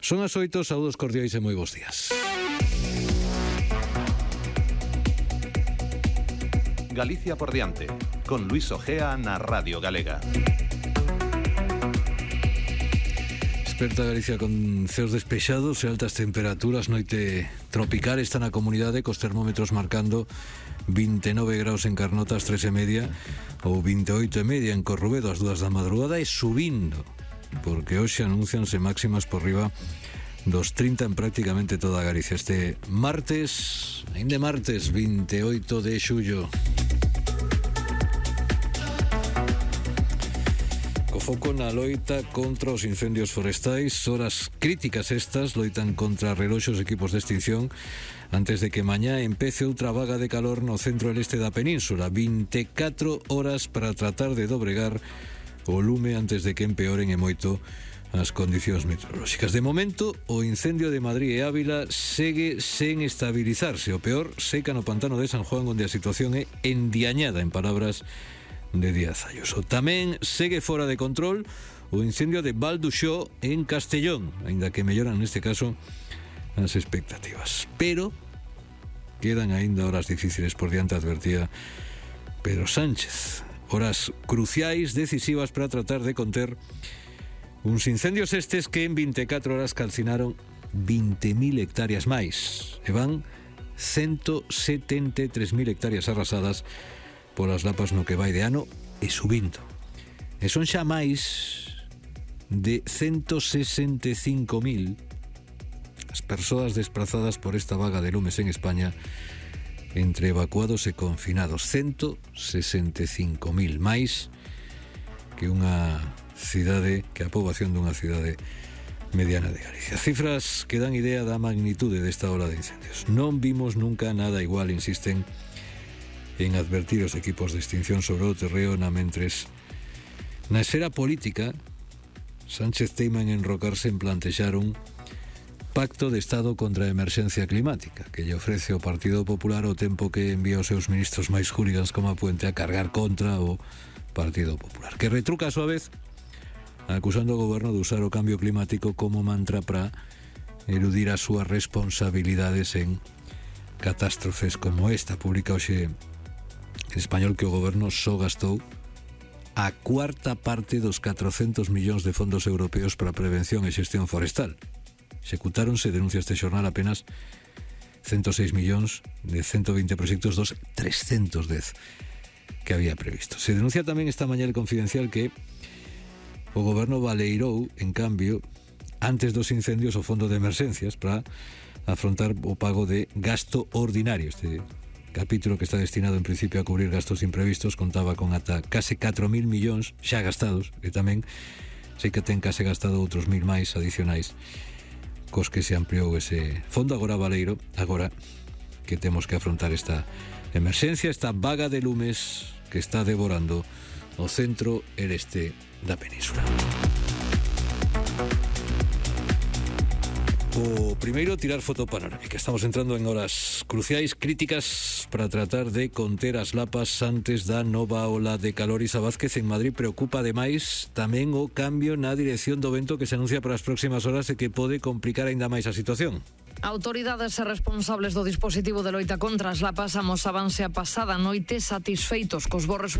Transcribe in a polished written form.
Son as 8, saúdos cordiais e moi bons días. Galicia por diante, con Luis Ojea na Radio Galega. Desperta Galicia con ceos despexados e altas temperaturas. Noite tropical está na comunidade, cos termómetros marcando 29 graus en Carnotas, 3:30, ou 28:30 en Corrubedo, ás 2 da madrugada, e subindo, porque hoxe anuncianse máximas por riba dos 30 en prácticamente toda Galicia. Este martes, ainda martes 28 de xullo. Co foco na loita contra os incendios forestais, horas críticas estas, loitan contra reloxos equipos de extinción, antes de que mañá empece outra vaga de calor no centro e leste da península. 24 horas para tratar de dobregar o lume antes de que empeoren e moito as condicións meteorolóxicas. De momento, o incendio de Madrid e Ávila segue sen estabilizarse. O peor, seca no pantano de San Juan, onde a situación é endiañada, en palabras de Díaz Ayuso. Tamén segue fora de control o incendio de Val d'Uixó en Castellón, aínda que melloran neste caso as expectativas. Pero quedan aínda horas difíciles por diante, advertía Pedro Sánchez. Horas cruciais, decisivas para tratar de conter uns incendios estes que en 24 horas calcinaron 20.000 hectáreas máis e van 173.000 hectáreas arrasadas polas lapas no que vai de ano e subindo. E son xa máis de 165.000 as persoas desprazadas por esta vaga de lumes en España, entre evacuados e confinados. 165.000 máis que unha cidade, que a poboación dunha cidade mediana de Galicia. Cifras que dan idea da magnitude desta ola de incendios. Non vimos nunca nada igual, insisten en advertir os equipos de extinción sobre o terreo, mentres na esfera política Sánchez teima en enrocarse en plantexar un pacto de Estado contra a emerxencia climática que lle ofrece o Partido Popular ao tempo que envía os seus ministros máis hooligans como a Puente a cargar contra o Partido Popular, que retruca a súa vez acusando o goberno de usar o cambio climático como mantra para eludir as súas responsabilidades en catástrofes como esta. Publica hoxe en Español que o goberno só gastou a cuarta parte dos 400 millóns de fondos europeos para prevención e xestión forestal. Executáronse, denuncia este xornal, apenas 106 millóns de 120 proxectos dos 310 que había previsto. Se denuncia tamén esta mañá El Confidencial que o goberno baleirou, en cambio, antes dos incendios o fondo de emerxencias para afrontar o pago de gasto ordinario. Este capítulo, que está destinado en principio a cubrir gastos imprevistos, contaba con ata case 4.000 millóns xa gastados, e tamén sei que ten case gastado outros 1.000 máis adicionais cos que se ampliou ese fondo agora baleiro, agora que temos que afrontar esta emerxencia, esta vaga de lumes que está devorando o centro e este da península. O primeiro, tirar foto panorámica. Estamos entrando en horas cruciais, críticas, para tratar de conter as lapas antes da nova ola de calor. Isa Vázquez, en Madrid preocupa ademais tamén o cambio na dirección do vento que se anuncia para as próximas horas e que pode complicar aínda máis a situación. Autoridades e responsables do dispositivo de loita contra as lapas amosábanse a pasada noite satisfeitos cos bos resultados